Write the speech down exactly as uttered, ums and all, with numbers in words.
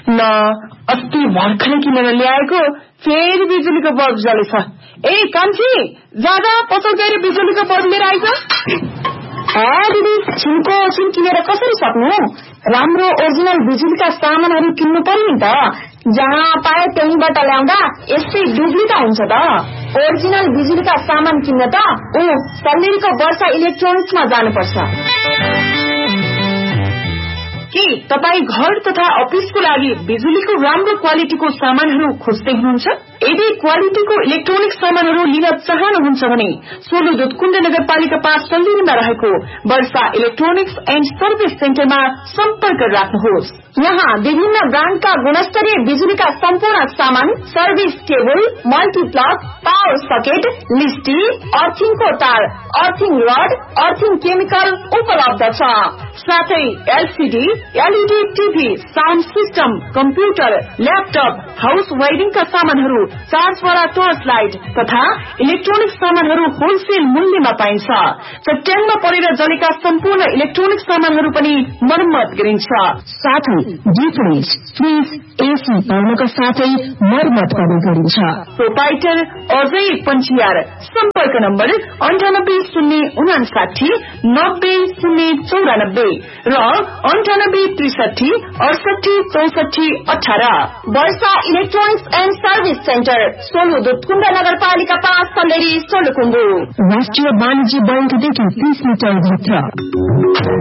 न अस्ति भर्खरै किनेर ल्याएको फेरि बिजुलीको बल्ब जलेछ। ए कान्छी, ज्यादा पसल गएर बिजुलीको बल्ब लिएर आइज। ए दिदी, छिनको छिन किनेर कसरी सक्नु? राम्रो ओरिजिनल बिजुलीका सामानहरू किन्नु पर्यो नि त। जहाँ पाए त्यहीबाट ल्याउँदा यस्तै डुब्ली त हुन्छ त। ओरिजिनल बिजुलीका सामान किन्न त ऊ सल्लेरीको वर्षा इलेक्ट्रोनिक्समा जानुपर्छ। के तपाई घर तथा अफिसको लागि बिजुलीको राम्रो क्वालिटीको सामानहरू खोज्दै हुनुहुन्छ? यदि क्वालिटीको इलेक्ट्रोनिक सामानहरू लिन चाहनुहुन्छ भने सोलु दुधकुण्ड नगरपालिका पाँच सल्लेरीमा रहेको वर्षा इलेक्ट्रोनिक्स एन्ड सर्भिस सेन्टरमा सम्पर्क राख्नुहोस्। यहाँ विभिन्न ब्रान्डका गुणस्तरीय बिजुलीका सम्पूर्ण सामान, service cable, multiplug, power socket, लिस्टी, अर्थिङको तार, अर्थिङ रड, अर्थिङ केमिकल उपलब्ध छ। साथै LCD, LED TV, sound system, computer, laptop, house वायरिङका सामानहरू, चार्जवाला टर्च लाइट तथा इलेक्ट्रोनिक सामानहरू होलसेल मूल्यमा पाइन्छ। चट्याङमा परेर जलेका सम्पूर्ण इलेक्ट्रोनिक सामानहरू पनि मर्मत गरिन्छ। साथै डिप फ्रिज, फ्रिज, एसी पाउनका साथै मर्मत पनि गरिन्छ। प्रोपाइटर अजय पञ्चियार। सम्पर्क नम्बर अन्ठानब्बे शून्य उनासाठी नब्बे शून्य चौरानब्बे र अन्ठानब्बे त्रिसठी अडसठी चौसठी अठार। वर्षा electronics and service centre, Solu Dudhkund नगरपालिका पाँच सल्लेरी सोलुखुम्बु। राष्ट्रिय वाणिज्य बैंकदेखि तीस मिटर भित्र।